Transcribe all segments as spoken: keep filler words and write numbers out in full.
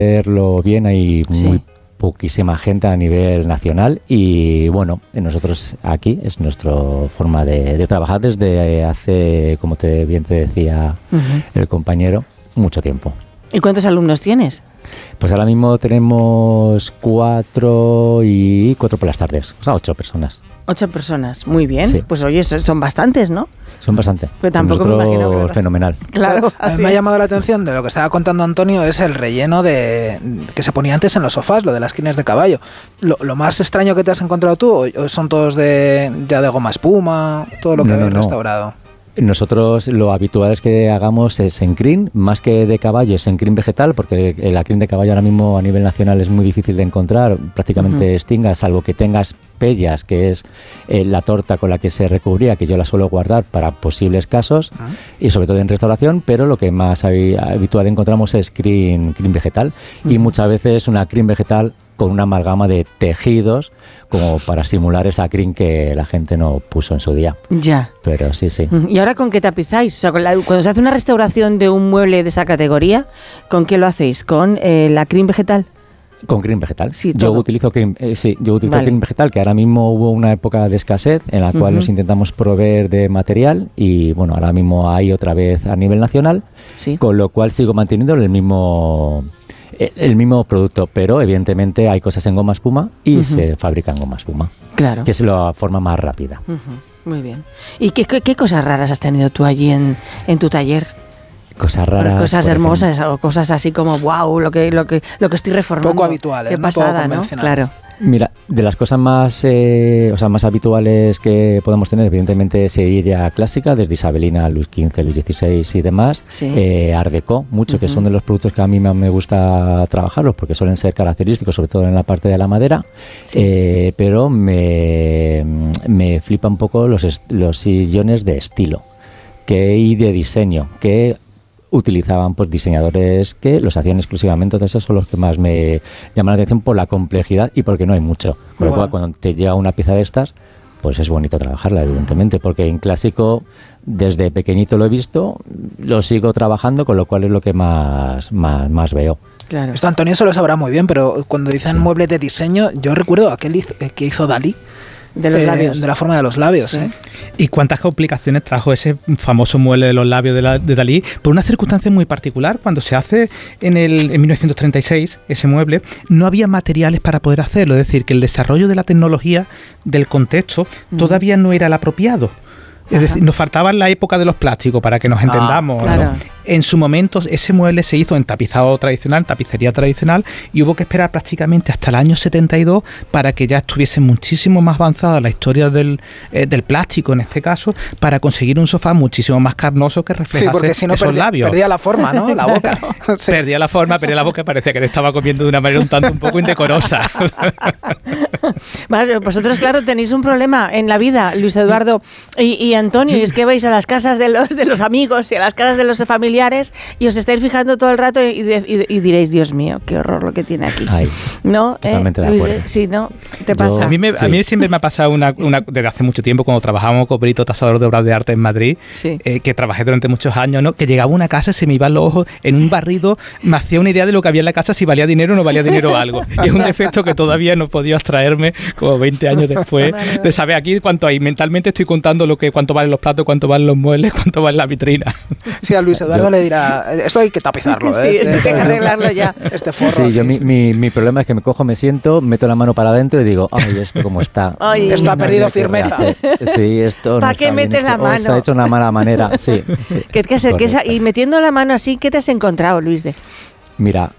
hacerlo bien hay Sí. muy poquísima gente a nivel nacional y bueno, nosotros aquí es nuestra forma de, de trabajar desde hace, como te, bien te decía Uh-huh. el compañero, mucho tiempo. ¿Y cuántos alumnos tienes? Pues ahora mismo tenemos cuatro y cuatro por las tardes, o sea, ocho personas. Ocho personas, muy bien. Sí. Pues oye, son bastantes, ¿no? Son bastante. Pero tampoco me Nosotros, imagino que- fenomenal. Claro, A mí así me ha es. llamado la atención de lo que estaba contando Antonio es el relleno de que se ponía antes en los sofás, lo de las crines de caballo. Lo, lo más extraño que te has encontrado tú, o- o son todos de ya de goma espuma, todo lo que No, no, habéis no. restaurado. Nosotros lo habitual es que hagamos es en crin, más que de caballo, es en crin vegetal, porque la crin de caballo ahora mismo a nivel nacional es muy difícil de encontrar, prácticamente Ujú. extinga, salvo que tengas pellas, que es eh, la torta con la que se recubría, que yo la suelo guardar para posibles casos, Ah. y sobre todo en restauración, pero lo que más habi- habitual encontramos es crin, crin vegetal, y Ujú. muchas veces una crin vegetal con una amalgama de tejidos, como para simular esa crin que la gente no puso en su día. Ya. Pero sí, sí. ¿Y ahora con qué tapizáis? O sea, con la- cuando se hace una restauración de un mueble de esa categoría, ¿con qué lo hacéis? ¿Con eh, la crin vegetal? Con crin vegetal. Sí, yo todo. utilizo crin, eh, sí, yo utilizo Vale. crin vegetal, que ahora mismo hubo una época de escasez en la cual Ujú. nos intentamos proveer de material y bueno, ahora mismo hay otra vez a nivel nacional, Sí. con lo cual sigo manteniendo el mismo eh, el mismo producto, pero evidentemente hay cosas en goma espuma y Ujú. se fabrican goma espuma, Claro. que es la forma más rápida. Ujú. Muy bien. ¿Y qué, qué, qué cosas raras has tenido tú allí en, en tu taller? Cosas raras. Cosas por hermosas o cosas así como wow, lo que lo que lo que estoy reformando. Poco habituales, Qué ¿no? Poco pasada, ¿no? convencional. Claro. Mira, de las cosas más, eh, o sea, más habituales que podemos tener, evidentemente, seguiría clásica, desde Isabelina, Luis quince, Luis dieciséis y demás. Sí. Eh, Art Deco, mucho, que Ujú. son de los productos que a mí más me gusta trabajarlos, porque suelen ser característicos, sobre todo en la parte de la madera. Sí. Eh, pero me, me flipa un poco los, est- los sillones de estilo que, y de diseño, que utilizaban pues diseñadores que los hacían exclusivamente. Entonces esos son los que más me llaman la atención por la complejidad y porque no hay mucho, con lo Bueno. cual cuando te llega una pieza de estas pues es bonito trabajarla, evidentemente, porque en clásico desde pequeñito lo he visto, lo sigo trabajando, con lo cual es lo que más más, más veo. Claro. Esto Antonio se lo sabrá muy bien, pero cuando dicen Sí. muebles de diseño, yo recuerdo aquel hizo- que hizo Dalí. De los eh, labios. De la forma de los labios, Sí. ¿eh? ¿Y cuántas complicaciones trajo ese famoso mueble de los labios de, la- de Dalí? Por una circunstancia muy particular, cuando se hace en, el, en mil novecientos treinta y seis ese mueble, no había materiales para poder hacerlo, es decir, que el desarrollo de la tecnología del contexto todavía no era el apropiado. Es Ajá. decir, nos faltaba la época de los plásticos, para que nos entendamos. claro. ¿no? En su momento, ese mueble se hizo en tapizado tradicional, tapicería tradicional, y hubo que esperar prácticamente hasta el año setenta y dos para que ya estuviese muchísimo más avanzada la historia del, eh, del plástico, en este caso, para conseguir un sofá muchísimo más carnoso que Sí, reflejase porque si no esos perdía, labios. perdía la forma, ¿no? La boca. Sí. Perdía la forma, perdía la boca y parecía que te estaba comiendo de una manera un tanto un poco indecorosa. Más, vosotros, claro, tenéis un problema en la vida, Luis Eduardo y, y Antonio, y es que vais a las casas de los de los amigos y a las casas de los familiares y os estáis fijando todo el rato y, de- y- y diréis, Dios mío, qué horror lo que tiene aquí. Ay, ¿No? totalmente de Luis, acuerdo. Sí, ¿no? ¿Te Yo- pasa? A mí, me- Sí. a mí siempre me ha pasado una, una- desde hace mucho tiempo, cuando trabajábamos con Brito, tasador de obras de arte en Madrid, Sí. eh, que trabajé durante muchos años, ¿no? Que llegaba a una casa, se me iban los ojos en un barrido, me hacía una idea de lo que había en la casa, si valía dinero o no valía dinero algo. Y es un defecto que todavía no he podido abstraerme, como veinte años después, Vale, vale. de saber aquí cuánto hay. Mentalmente estoy contando lo que cuánto valen los platos, cuánto valen los muebles, cuánto vale la vitrina. Sí, a Luis Eduardo Yo- le dirá, esto hay que tapizarlo. Sí, ¿eh? esto hay que arreglarlo ya. Este forro. sí, yo aquí. mi, mi, mi problema es que me cojo, me siento, meto la mano para adentro y digo, ay, esto cómo está. Ay. Esto ha No perdido habría que firmeza. rehacer. Sí, esto no ¿Para está qué bien metes hecho. la O se ha mano? hecho una mala manera, sí. sí. ¿Qué, qué, se- qué se- Correcto. y metiendo la mano así, ¿qué te has encontrado, Luis? De? Mira,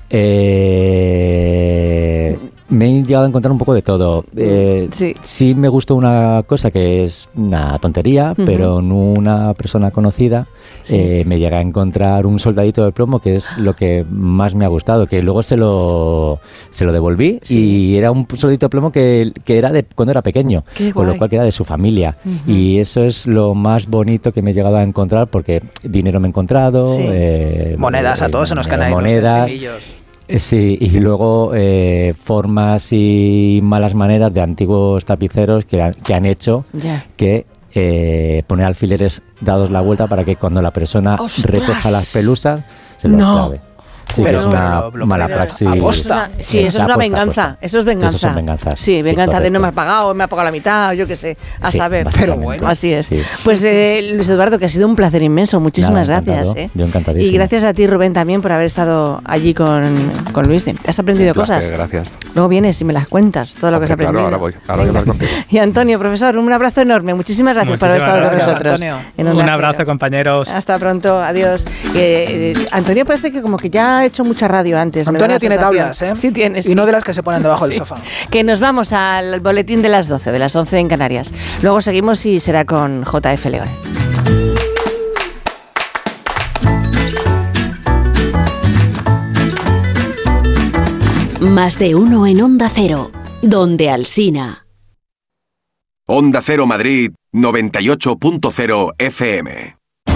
eh, me he llegado a encontrar un poco de todo. Eh, Sí. sí me gustó una cosa que es una tontería, Ujú. pero en una persona conocida Sí. eh, me llega a encontrar un soldadito de plomo, que es lo que más me ha gustado, que luego se lo, se lo devolví Sí. y era un soldadito de plomo que, que era de cuando era pequeño, Qué con guay. lo cual que era de su familia. Ujú. Y eso es lo más bonito que me he llegado a encontrar, porque dinero me he encontrado. Sí. eh, Monedas a todos se nos caen ahí los monedas. centimillos. Eh, Sí, y luego eh, formas y malas maneras de antiguos tapiceros que han, que han hecho Ya. que eh, poner alfileres dados la vuelta para que cuando la persona ¡Ostras! recoja las pelusas se los No. clave. Sí, Pero- que es una pero lo- mala pero praxis. aposta. Eso es una- sí, Eh, eso es una aposta, venganza. aposta. Eso es venganza. Eso son venganzas. Sí, Sí, venganza de no me has correcto. pagado, me ha pagado la mitad, o yo qué sé. A Sí, saber. básicamente. Pero bueno. Así es. Sí. Pues eh, Luis Eduardo, que ha sido un placer inmenso. Muchísimas Nada, gracias. encantado. ¿eh? Yo encantadísimo. Y gracias a ti, Rubén, también por haber estado allí con, con Luis. ¿Te has aprendido Un placer, cosas? gracias. Luego vienes y me las cuentas, todo lo que has Hombre, aprendido. claro, ahora voy, ahora voy a hablar contigo. Y Antonio, profesor, un abrazo enorme. Muchísimas gracias por haber Muchísimas estado con gracias, nosotros. Antonio. en Un Onda abrazo, Cero. compañeros. Hasta pronto, adiós. Eh, eh, Antonio parece que como que ya ha hecho mucha radio antes. me da Antonio la tiene sensación. tablas, ¿eh? Sí, tiene. Y sí. no de las que se ponen debajo Sí. del sofá. Que nos vamos al boletín de las doce, de las once en Canarias. Luego seguimos y será con J F León. Más de uno en Onda Cero, donde Alsina. Onda Cero Madrid noventa y ocho punto cero F M.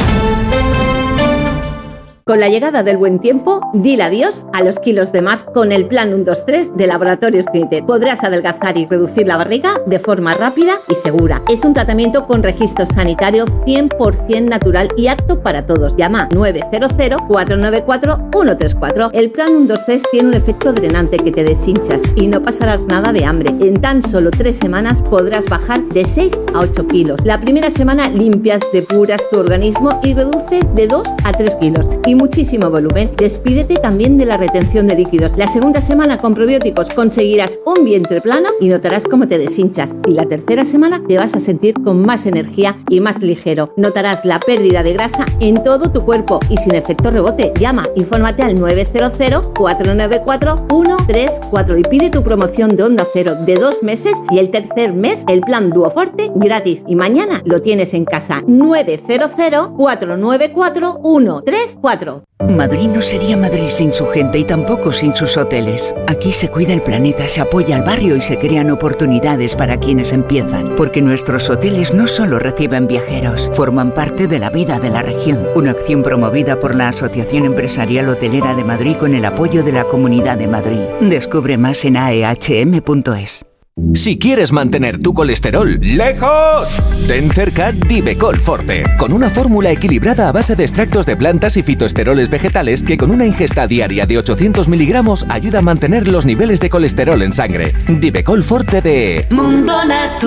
Con la llegada del buen tiempo, dile adiós a los kilos de más con el plan uno dos tres de Laboratorios Clinitet. Podrás adelgazar y reducir la barriga de forma rápida y segura. Es un tratamiento con registro sanitario cien por ciento natural y apto para todos. Llama nueve cero cero, cuatro nueve cuatro, uno tres cuatro. El plan uno dos tres tiene un efecto drenante que te deshinchas y no pasarás nada de hambre. En tan solo tres semanas podrás bajar de seis a ocho kilos. La primera semana limpias, depuras tu organismo y reduces de dos a tres kilos. Y muchísimo volumen. Despídete también de la retención de líquidos. La segunda semana con probióticos conseguirás un vientre plano y notarás cómo te deshinchas. Y la tercera semana te vas a sentir con más energía y más ligero. Notarás la pérdida de grasa en todo tu cuerpo y sin efecto rebote. Llama, infórmate al nueve cero cero, cuatro nueve cuatro, uno tres cuatro y pide tu promoción de Onda Cero de dos meses y el tercer mes el plan Duoforte gratis. Y mañana lo tienes en casa. nueve cero cero, cuatro nueve cuatro, uno tres cuatro. Madrid no sería Madrid sin su gente y tampoco sin sus hoteles. Aquí se cuida el planeta, se apoya al barrio y se crean oportunidades para quienes empiezan. Porque nuestros hoteles no solo reciben viajeros, forman parte de la vida de la región. Una acción promovida por la Asociación Empresarial Hotelera de Madrid con el apoyo de la Comunidad de Madrid. Descubre más en a e hache eme punto es. Si quieres mantener tu colesterol lejos, ten cerca Divecol Forte, con una fórmula equilibrada a base de extractos de plantas y fitoesteroles vegetales que con una ingesta diaria de ochocientos miligramos ayuda a mantener los niveles de colesterol en sangre. Divecol Forte de Mundo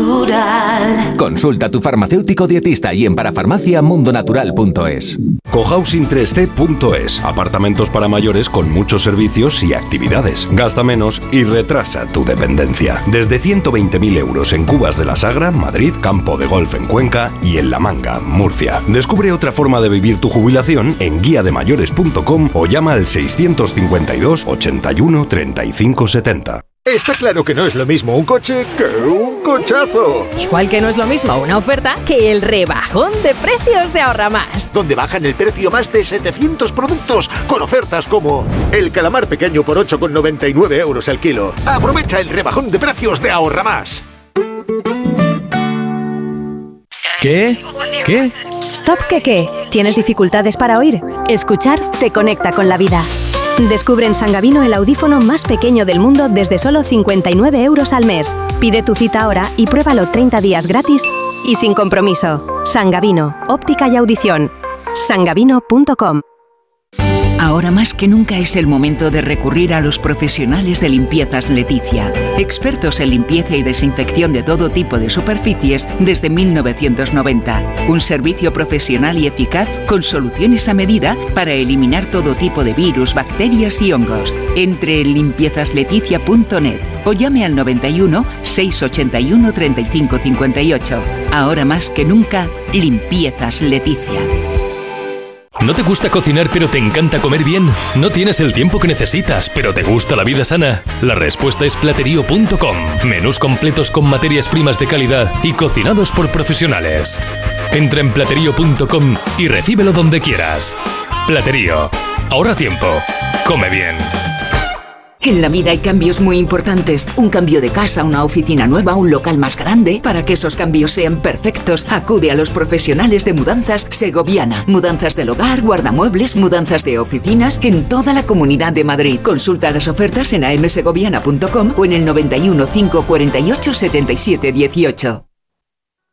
Natural. Consulta a tu farmacéutico dietista y en parafarmacia mundonatural punto es. Cohousing tres c punto es. Apartamentos para mayores con muchos servicios y actividades. Gasta menos y retrasa tu dependencia. Desde ciento veinte mil euros en Cubas de la Sagra, Madrid, Campo de Golf en Cuenca y en La Manga, Murcia. Descubre otra forma de vivir tu jubilación en guía de mayores punto com o llama al seiscientos cincuenta y dos, ochenta y uno, treinta y cinco setenta. Está claro que no es lo mismo un coche que un cochazo. Igual que no es lo mismo una oferta que el rebajón de precios de Ahorra Más. Donde bajan el precio más de setecientos productos con ofertas como el calamar pequeño por ocho con noventa y nueve euros el kilo. Aprovecha el rebajón de precios de Ahorra Más. ¿Qué? ¿Qué? Stop, ¿qué qué? ¿Tienes dificultades para oír? Escuchar te conecta con la vida. Descubre en Sangavino el audífono más pequeño del mundo desde solo cincuenta y nueve euros al mes. Pide tu cita ahora y pruébalo treinta días gratis y sin compromiso. Sangavino, óptica y audición. sangavino punto com. Ahora más que nunca es el momento de recurrir a los profesionales de Limpiezas Leticia, expertos en limpieza y desinfección de todo tipo de superficies desde mil novecientos noventa. Un servicio profesional y eficaz con soluciones a medida para eliminar todo tipo de virus, bacterias y hongos. Entre en limpiezas leticia punto net o llame al noventa y uno, seiscientos ochenta y uno, treinta y cinco cincuenta y ocho. Ahora más que nunca, Limpiezas Leticia. ¿No te gusta cocinar pero te encanta comer bien? ¿No tienes el tiempo que necesitas pero te gusta la vida sana? La respuesta es platerío punto com. Menús completos con materias primas de calidad y cocinados por profesionales. Entra en platerío punto com y recíbelo donde quieras. Platerío. Ahorra tiempo. Come bien. En la vida hay cambios muy importantes. Un cambio de casa, una oficina nueva, un local más grande. Para que esos cambios sean perfectos, acude a los profesionales de Mudanzas Segoviana. Mudanzas del hogar, guardamuebles, mudanzas de oficinas en toda la Comunidad de Madrid. Consulta las ofertas en a m segoviana punto com o en el noventa y uno, cinco cuarenta y ocho, setenta y siete dieciocho.